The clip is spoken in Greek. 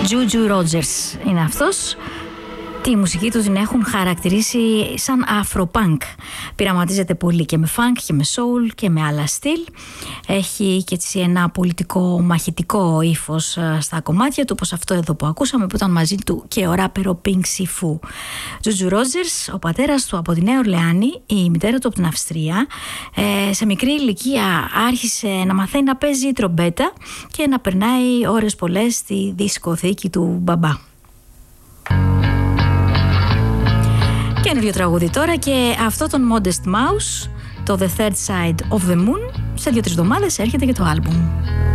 Juju Rogers είναι αυτός. Τη μουσική του την έχουν χαρακτηρίσει σαν afro-punk. Πειραματίζεται πολύ και με funk και με soul και με άλλα στυλ. Έχει και έτσι ένα πολιτικό μαχητικό ύφος στα κομμάτια του, όπως αυτό εδώ που ακούσαμε, που ήταν μαζί του και ο ράπερο Pink Sifu. Juju Rogers, ο πατέρας του από τη Νέα Ορλεάνη, η μητέρα του από την Αυστρία. Σε μικρή ηλικία άρχισε να μαθαίνει να παίζει τρομπέτα και να περνάει ώρες πολλές στη δισκοθήκη του μπαμπά. Καινούριο τραγούδι τώρα, και αυτό των Modest Mouse, το The Third Side of the Moon. Σε 2-3 εβδομάδες έρχεται και το άλμπουμ.